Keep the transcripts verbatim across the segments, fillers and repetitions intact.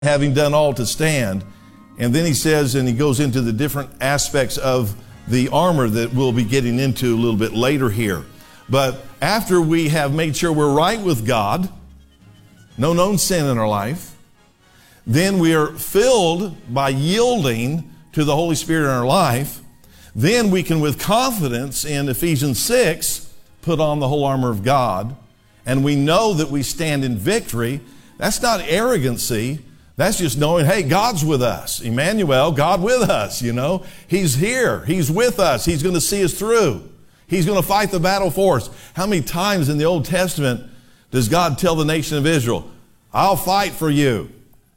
having done all to stand. And then he says, and he goes into the different aspects of the armor that we'll be getting into a little bit later here. But after we have made sure we're right with God, no known sin in our life, then we are filled by yielding to the Holy Spirit in our life. Then we can, with confidence in Ephesians six, put on the whole armor of God. And we know that we stand in victory. That's not arrogancy. That's just knowing, hey, God's with us. Emmanuel, God with us, you know. He's here. He's with us. He's going to see us through. He's going to fight the battle for us. How many times in the Old Testament does God tell the nation of Israel, I'll fight for you?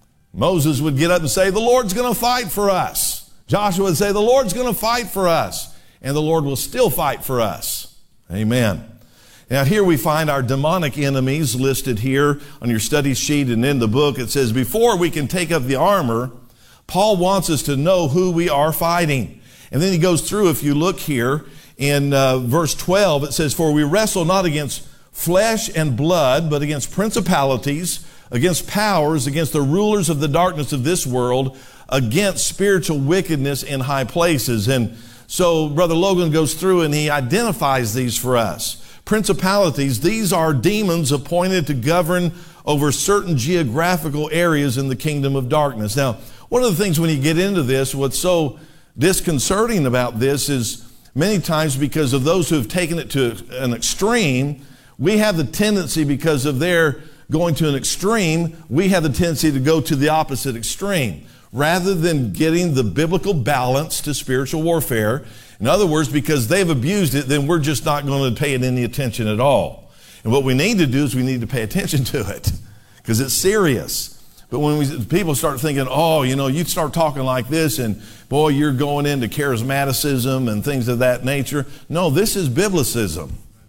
Moses would get up and say, the Lord's going to fight for us. Joshua would say, the Lord's going to fight for us. And the Lord will still fight for us. Amen. Now here we find our demonic enemies listed here on your study sheet and in the book. It says, before we can take up the armor, Paul wants us to know who we are fighting. And then he goes through, if you look here in uh, verse twelve, it says, for we wrestle not against flesh and blood, but against principalities, against powers, against the rulers of the darkness of this world, against spiritual wickedness in high places. And so Brother Logan goes through and he identifies these for us. Principalities, these are demons appointed to govern over certain geographical areas in the kingdom of darkness. Now, one of the things when you get into this, what's so disconcerting about this is many times because of those who have taken it to an extreme, we have the tendency, because of their going to an extreme, we have the tendency to go to the opposite extreme. Rather than getting the biblical balance to spiritual warfare, in other words, because they've abused it, then we're just not going to pay it any attention at all. And what we need to do is we need to pay attention to it because it's serious. But when we, people start thinking, oh, you know, you start talking like this and boy, you're going into charismaticism and things of that nature. No, this is biblicism.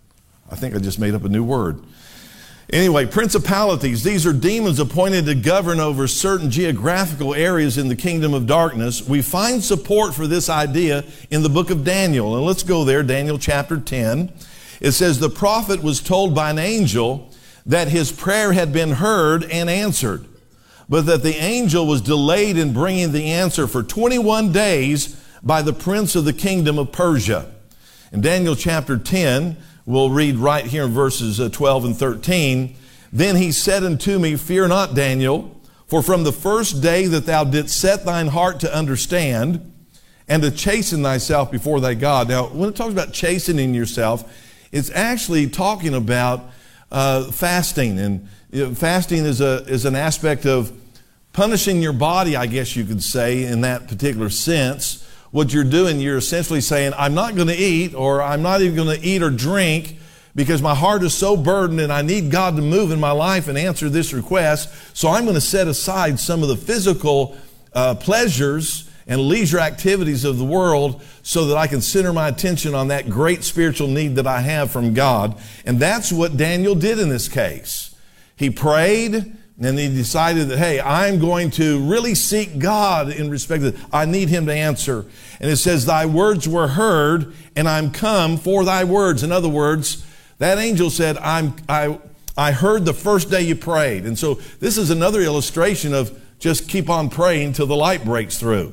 I think I just made up a new word. Anyway, principalities, these are demons appointed to govern over certain geographical areas in the kingdom of darkness. We find support for this idea in the book of Daniel. And let's go there, Daniel chapter ten. It says, the prophet was told by an angel that his prayer had been heard and answered, but that the angel was delayed in bringing the answer for twenty-one days by the prince of the kingdom of Persia. In Daniel chapter ten, we'll read right here in verses twelve and thirteen. Then he said unto me, fear not, Daniel, for from the first day that thou didst set thine heart to understand and to chasten thyself before thy God. Now, when it talks about chastening yourself, it's actually talking about uh, fasting. And you know, fasting is a is an aspect of punishing your body, I guess you could say, in that particular sense. What you're doing, you're essentially saying, I'm not going to eat, or I'm not even going to eat or drink because my heart is so burdened and I need God to move in my life and answer this request. So I'm going to set aside some of the physical uh, pleasures and leisure activities of the world so that I can center my attention on that great spiritual need that I have from God. And that's what Daniel did in this case. He prayed. And he decided that, hey, I'm going to really seek God in respect to, I need him to answer. And it says, thy words were heard, and I'm come for thy words. In other words, that angel said, I'm, I, I heard the first day you prayed. And so this is another illustration of just keep on praying till the light breaks through.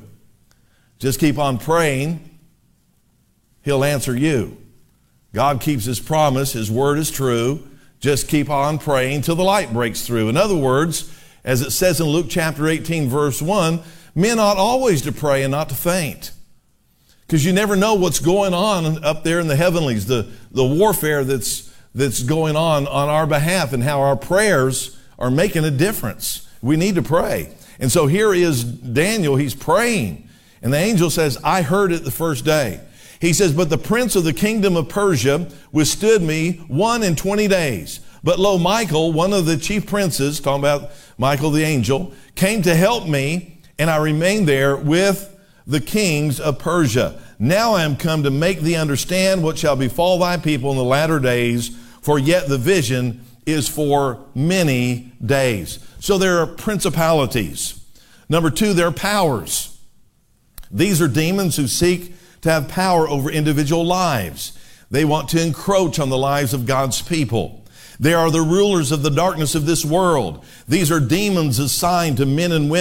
Just keep on praying. He'll answer you. God keeps his promise. His word is true. Just keep on praying till the light breaks through. In other words, as it says in Luke chapter eighteen, verse one, men ought always to pray and not to faint. Because you never know what's going on up there in the heavenlies, the, the warfare that's, that's going on on our behalf and how our prayers are making a difference. We need to pray. And so here is Daniel, he's praying. And the angel says, I heard it the first day. He says, but the prince of the kingdom of Persia withstood me one and twenty days. But lo, Michael, one of the chief princes, talking about Michael the angel, came to help me, and I remained there with the kings of Persia. Now I am come to make thee understand what shall befall thy people in the latter days, for yet the vision is for many days. So there are principalities. Number two, there are powers. These are demons who seek to have power over individual lives. They want to encroach on the lives of God's people. They are the rulers of the darkness of this world. These are demons assigned to men and women